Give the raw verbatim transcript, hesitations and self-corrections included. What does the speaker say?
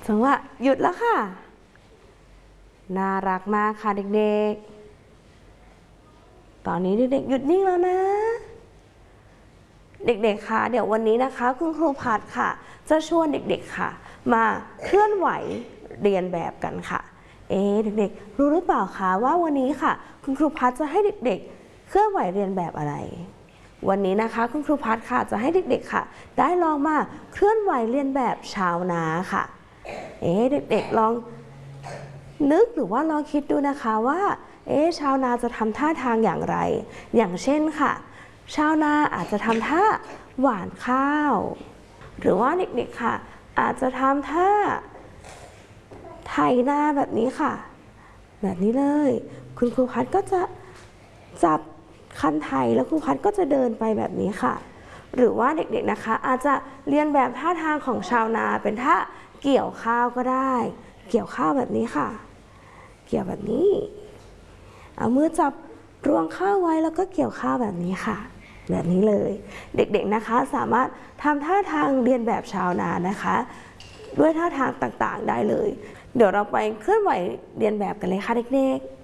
จังหวะหยุดแล้วค่ะน่ารักมากค่ะเด็กๆตอนนี้เด็กๆหยุดนิ่งแล้วนะเด็กๆค่ะเดี๋ยววันนี้นะคะคุณครูพัดค่ะจะชวนเด็กๆค่ะมาเคลื่อนไหวเรียนแบบกันค่ะเอ๊ะเด็กๆรู้หรือเปล่าคะว่าวันนี้ค่ะคุณครูพัดจะให้เด็กๆเคลื่อนไหวเรียนแบบอะไรวันนี้นะคะคุณครูพัดค่ะจะให้เด็กๆค่ะได้ลองมาเคลื่อนไหวเรียนแบบชาวนาค่ะเอ๊ะเด็กๆลองนึกหรือว่าลองคิดดูนะคะว่าเอ๊ะชาวนาจะทำท่าทางอย่างไรอย่างเช่นค่ะชาวนาอาจจะทำท่าหว่านข้าวหรือว่าเด็กๆค่ะอาจจะทำท่าไถนาแบบนี้ค่ะแบบนี้เลยคุณครูพัดก็จะจับคันไถแล้วครูพัดก็จะเดินไปแบบนี้ค่ะหรือว่าเด็กๆนะคะอาจจะเรียนแบบท่าทางของชาวนาเป็นท่าเกี่ยวข้าวก็ได้เกี่ยวข้าวแบบนี้ค่ะเกี่ยวแบบนี้เอามือจับรวงข้าวไว้แล้วก็เกี่ยวข้าวแบบนี้ค่ะแบบนี้เลยเด็กๆนะคะสามารถทำท่าทางเรียนแบบชาวนานะคะด้วยท่าทางต่างๆได้เลยเดี๋ยวเราไปเคลื่อนไหวเรียนแบบกันเลยค่ะเด็กๆ